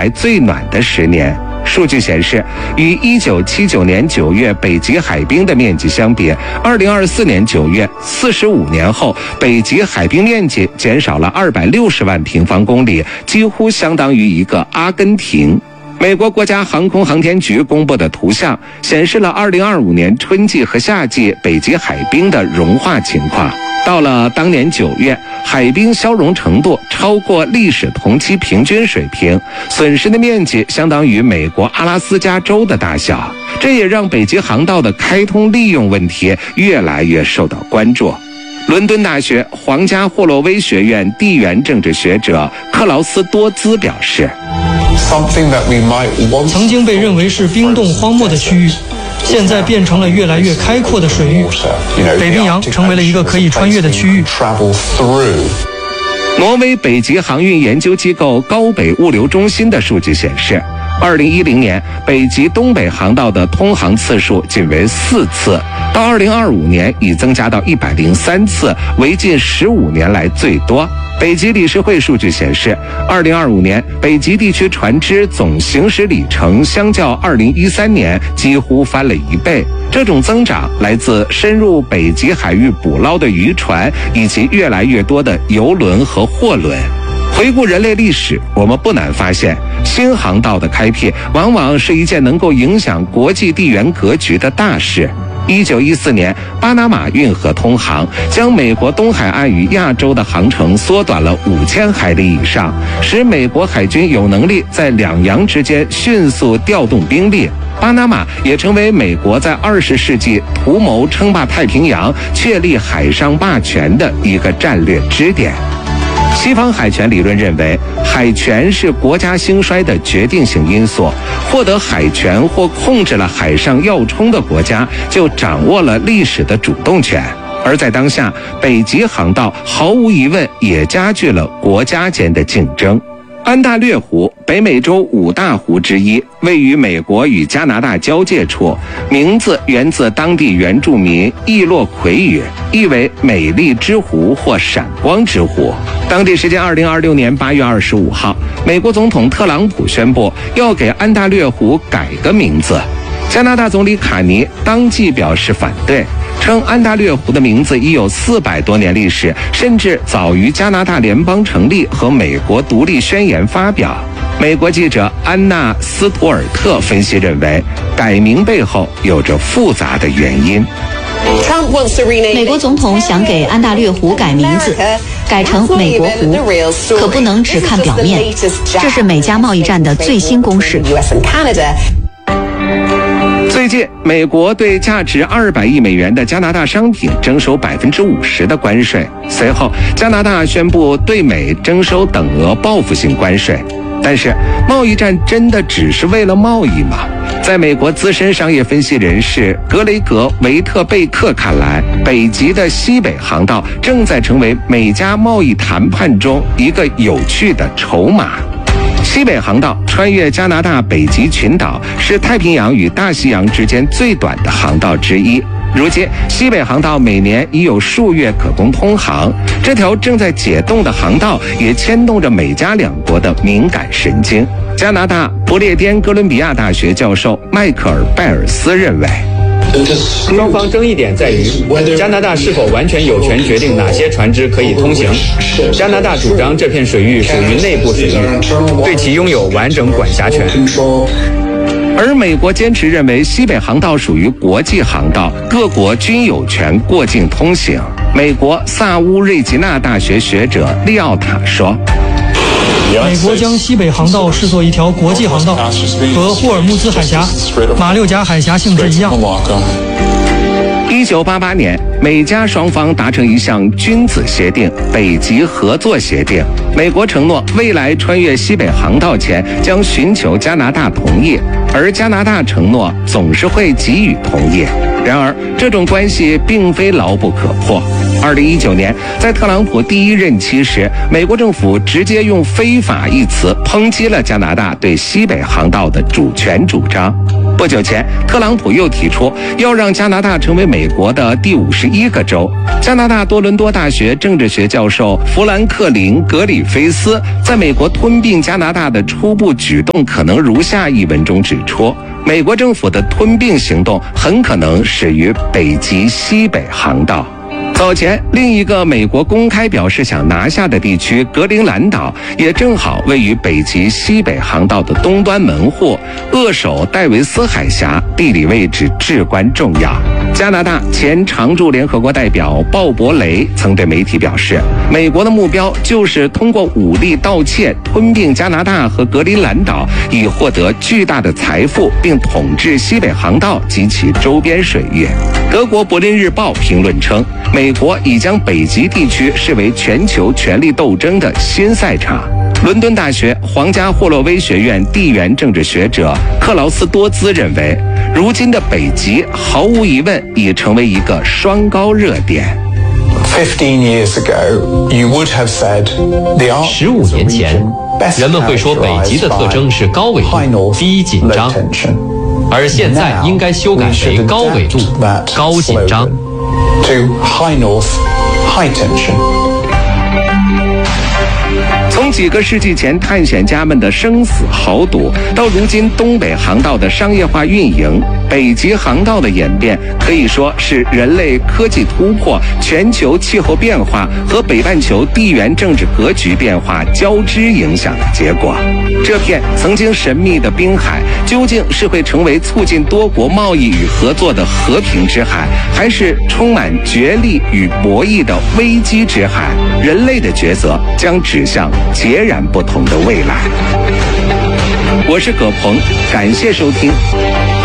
来最暖的10年。数据显示，与1979年9月北极海冰的面积相比，2024年9月45年后，北极海冰面积减少了260万平方公里，几乎相当于一个阿根廷。美国国家航空航天局公布的图像显示了2025年春季和夏季北极海冰的融化情况。到了当年9月，海冰消融程度超过历史同期平均水平，损失的面积相当于美国阿拉斯加州的大小。这也让北极航道的开通利用问题越来越受到关注。伦敦大学皇家霍洛威学院地缘政治学者克劳斯多兹表示， 曾经被认为是冰冻荒漠的区域，现在变成了越来越开阔的水域，北冰洋成为了一个可以穿越的区域。 挪威北极航运研究机构高北物流中心的数据显示，2010年北极东北航道的通航次数仅为4次，到2025年已增加到103次，为近15年来最多。北极理事会数据显示，2025年北极地区船只总行驶里程相较2013年几乎翻了1倍。这种增长来自深入北极海域捕捞的渔船，以及越来越多的邮轮和货轮。回顾人类历史，我们不难发现，新航道的开辟往往是一件能够影响国际地缘格局的大事。1914年，巴拿马运河通航，将美国东海岸与亚洲的航程缩短了5000海里以上，使美国海军有能力在两洋之间迅速调动兵力。巴拿马也成为美国在20世纪图谋称霸太平洋、确立海上霸权的一个战略支点。西方海权理论认为，海权是国家兴衰的决定性因素，获得海权或控制了海上要冲的国家，就掌握了历史的主动权。而在当下，北极航道毫无疑问也加剧了国家间的竞争。安大略湖，北美洲5大湖之一，位于美国与加拿大交界处，名字源自当地原住民易洛魁语，意为美丽之湖或闪光之湖。当地时间2026年8月25号，美国总统特朗普宣布要给安大略湖改个名字。加拿大总理卡尼当即表示反对，称安大略湖的名字已有400多年历史，甚至早于加拿大联邦成立和美国独立宣言发表。美国记者安娜·斯图尔特分析认为，改名背后有着复杂的原因。 美国总统想给安大略湖改名字，改成美国湖，可不能只看表面，这是美加贸易战的最新攻势。 最近，美国对价值200亿美元的加拿大商品征收50%的关税，随后加拿大宣布对美征收等额报复性关税。但是，贸易战真的只是为了贸易吗？在美国资深商业分析人士格雷格·维特贝克看来，北极的西北航道正在成为美加贸易谈判中一个有趣的筹码。西北航道穿越加拿大北极群岛，是太平洋与大西洋之间最短的航道之一。如今，西北航道每年已有数月可供通航，这条正在解冻的航道也牵动着美加两国的敏感神经。加拿大不列颠哥伦比亚大学教授迈克尔·拜尔斯认为， 双方争议点在于加拿大是否完全有权决定哪些船只可以通行。加拿大主张这片水域属于内部水域，对其拥有完整管辖权。 而美国坚持认为西北航道属于国际航道，各国均有权过境通行。美国萨乌瑞吉纳大学学者利奥塔说， 美国将西北航道视作一条国际航道，和霍尔木兹海峡、马六甲海峡性质一样。 1988年，美加双方达成一项君子协定——北极合作协定。美国承诺未来穿越西北航道前将寻求加拿大同意，而加拿大承诺总是会给予同意。然而，这种关系并非牢不可破。2019年，在特朗普第1任期时，美国政府直接用非法一词抨击了加拿大对西北航道的主权主张。 不久前，特朗普又提出要让加拿大成为美国的第51个州。加拿大多伦多大学政治学教授弗兰克林·格里菲斯在美国吞并加拿大的初步举动可能如下一文中指出，美国政府的吞并行动很可能始于北极西北航道。早前，另一个美国公开表示想拿下的地区格陵兰岛，也正好位于北极西北航道的东端门户，扼守戴维斯海峡，地理位置至关重要。加拿大前常驻联合国代表鲍勃雷曾对媒体表示，美国的目标就是通过武力盗窃吞并加拿大和格陵兰岛，以获得巨大的财富，并统治西北航道及其周边水域。德国柏林日报评论称，美国已将北极地区视为全球权力斗争的新赛场。伦敦大学皇家霍洛威学院地缘政治学者克劳斯多兹认为，如今的北极毫无疑问已成为一个双高热点。 15年前，人们会说北极的特征是高纬度、低紧张，而现在应该修改为高纬度、高紧张。 从几个世纪前探险家们的生死豪赌，到如今东北航道的商业化运营，北极航道的演变可以说是人类科技突破、全球气候变化和北半球地缘政治格局变化交织影响的结果。这片曾经神秘的冰海，究竟是会成为促进多国贸易与合作的和平之海，还是充满角力与博弈的危机之海？人类的抉择将指向截然不同的未来。我是葛鹏，感谢收听。